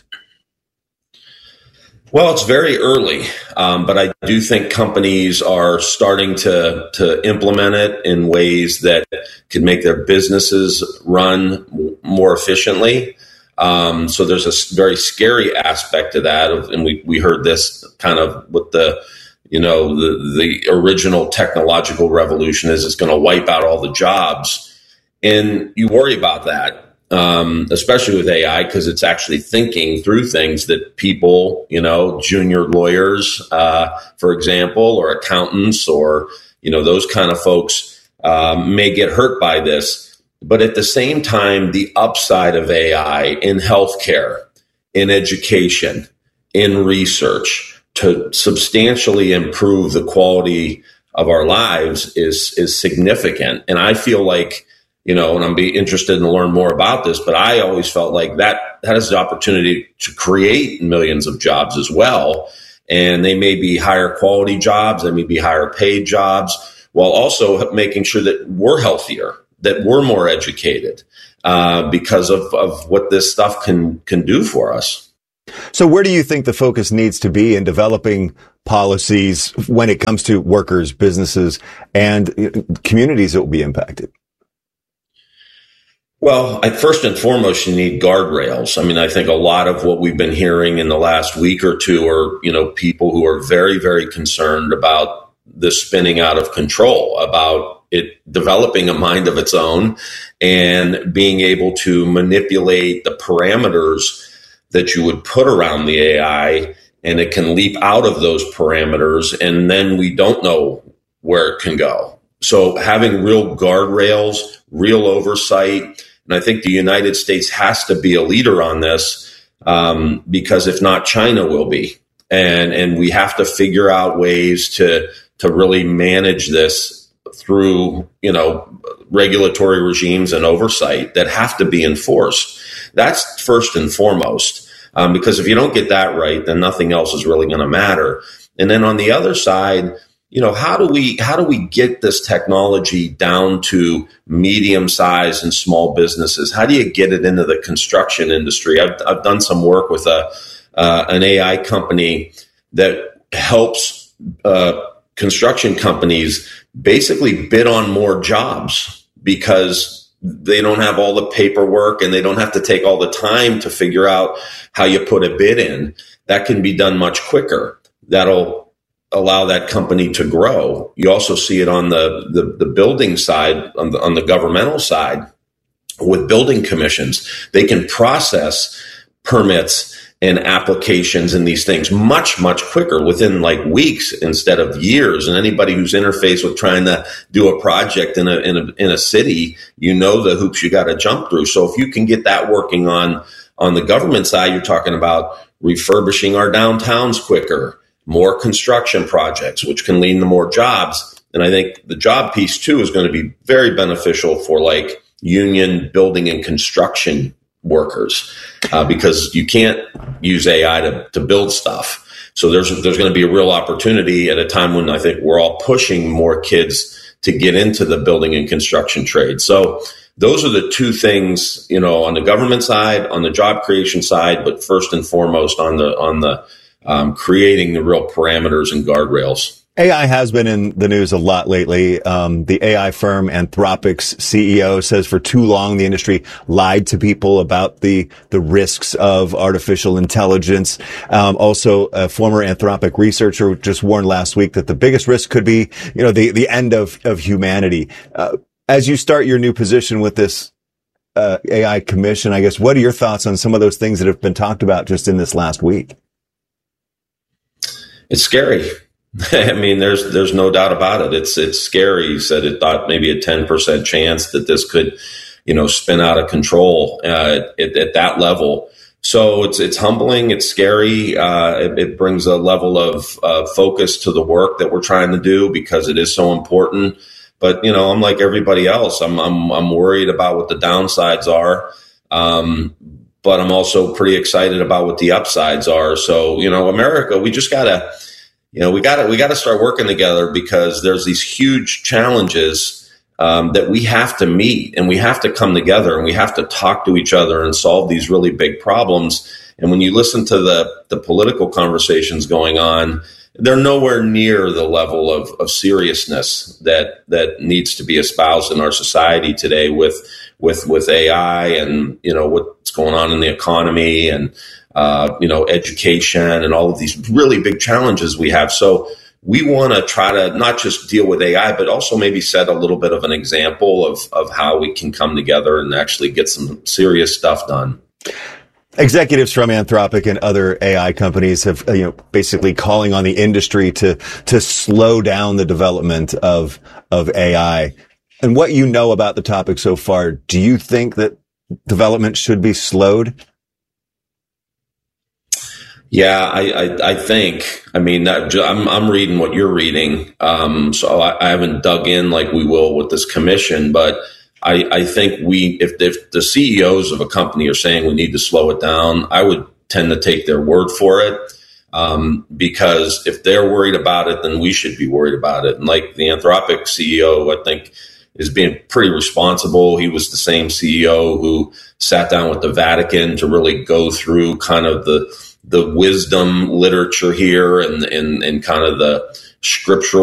Speaker 24: Well, it's very early, but I do think companies are starting to implement it in ways that could make their businesses run more efficiently. So there's a very scary aspect to that, and we heard this kind of with the original technological revolution is it's going to wipe out all the jobs. And you worry about that. Especially with AI, because it's actually thinking through things that people, junior lawyers, for example, or accountants, or, those kind of folks may get hurt by this. But at the same time, the upside of AI in healthcare, in education, in research, to substantially improve the quality of our lives is significant. And I feel like, and I'm be interested to learn more about this, but I always felt like that has the opportunity to create millions of jobs as well. And they may be higher quality jobs, they may be higher paid jobs, while also making sure that we're healthier, that we're more educated, because of what this stuff can do for us.
Speaker 23: So where do you think the focus needs to be in developing policies when it comes to workers, businesses, and communities that will be impacted?
Speaker 24: Well, first and foremost, you need guardrails. I mean, I think a lot of what we've been hearing in the last week or two are, people who are very, very concerned about this spinning out of control, about it developing a mind of its own and being able to manipulate the parameters that you would put around the AI, and it can leap out of those parameters, and then we don't know where it can go. So having real guardrails, real oversight, and I think the United States has to be a leader on this, because if not, China will be. And we have to figure out ways to really manage this through, regulatory regimes and oversight that have to be enforced. That's first and foremost, because if you don't get that right, then nothing else is really going to matter. And then on the other side, how do we get this technology down to medium size and small businesses? How do you get it into the construction industry? I've done some work with an AI company that helps construction companies basically bid on more jobs because they don't have all the paperwork and they don't have to take all the time to figure out how you put a bid in. That can be done much quicker. That'll allow that company to grow. You also see it on the building side, on the governmental side with building commissions. They can process permits and applications and these things much, much quicker within like weeks instead of years. And anybody who's interfaced with trying to do a project in a city, the hoops you got to jump through. So if you can get that working on the government side, you're talking about refurbishing our downtowns quicker, more construction projects, which can lead to more jobs. And I think the job piece too is going to be very beneficial for like union building and construction workers, because you can't use AI to build stuff. So there's going to be a real opportunity at a time when I think we're all pushing more kids to get into the building and construction trade. So those are the two things, on the government side, on the job creation side, but first and foremost on the creating the real parameters and guardrails.
Speaker 23: AI has been in the news a lot lately. The AI firm Anthropic's CEO says for too long the industry lied to people about the risks of artificial intelligence. Also, a former Anthropic researcher just warned last week that the biggest risk could be, the end of humanity. As you start your new position with this AI commission, I guess, what are your thoughts on some of those things that have been talked about just in this last week?
Speaker 24: It's scary. I mean, there's no doubt about it. It's scary. He said it thought maybe a 10% chance that this could, spin out of control at that level. So it's humbling. It's scary. It brings a level of focus to the work that we're trying to do because it is so important. But I'm like everybody else. I'm worried about what the downsides are. But I'm also pretty excited about what the upsides are. So America, we just gotta. We got to start working together because there's these huge challenges that we have to meet, and we have to come together, and we have to talk to each other and solve these really big problems. And when you listen to the political conversations going on, they're nowhere near the level of seriousness that needs to be espoused in our society today with AI and what's going on in the economy and education and all of these really big challenges we have. So we want to try to not just deal with AI, but also maybe set a little bit of an example of how we can come together and actually get some serious stuff done.
Speaker 23: Executives from Anthropic and other AI companies have, basically calling on the industry to slow down the development of AI. And what you know about the topic so far, do you think that development should be slowed?
Speaker 24: Yeah, I think. I mean, I'm reading what you're reading, so I haven't dug in like we will with this commission. But I think if the CEOs of a company are saying we need to slow it down, I would tend to take their word for it, because if they're worried about it, then we should be worried about it. And like the Anthropic CEO, I think, is being pretty responsible. He was the same CEO who sat down with the Vatican to really go through kind of the wisdom literature here and kind of the scriptural